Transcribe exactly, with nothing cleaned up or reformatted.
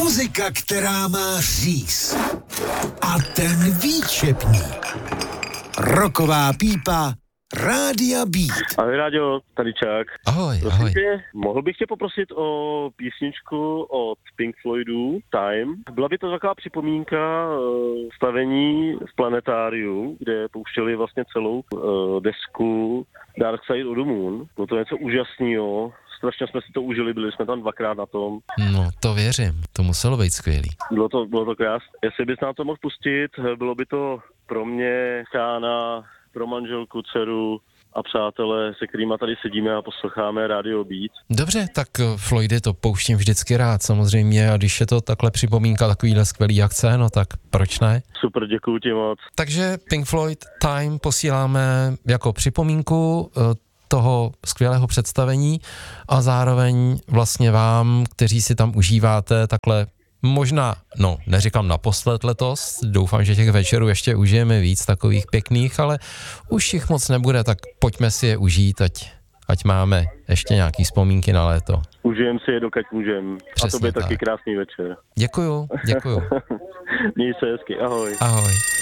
Muzika, která má říz. A ten výčepník. Roková pípa Rádia Beat. Ahoj Rádio, tady Čák. Ahoj, Prosím ahoj. tě, mohl bych tě poprosit o písničku od Pink Floydů, Time. Byla by to taková připomínka uh, stavení v planetáriu, kde pouštěli vlastně celou uh, desku Dark Side of the Moon. Bylo to něco úžasného. Strašně jsme si to užili, byli jsme tam dvakrát na tom. No, to věřím, to muselo být skvělý. Bylo to, bylo to krásné. Jestli bys nám to mohl pustit, bylo by to pro mě, chána, pro manželku, dceru a přátelé, se kterýma tady sedíme a posloucháme Radio Beat. Dobře, tak Floydy to pouštím vždycky rád samozřejmě a když je to takhle připomínka takovýhle skvělý akce, no tak proč ne? Super, děkuju ti moc. Takže Pink Floyd Time posíláme jako připomínku toho skvělého představení a zároveň vlastně vám, kteří si tam užíváte takhle možná, no neříkám naposled letos, doufám, že těch večerů ještě užijeme víc takových pěkných, ale už jich moc nebude, tak pojďme si je užít, ať, ať máme ještě nějaký vzpomínky na léto. Užijem si je, dokud můžem. Přesně a to by tak. taky krásný večer. Děkuju, děkuju. Měj se hezky, ahoj. Ahoj.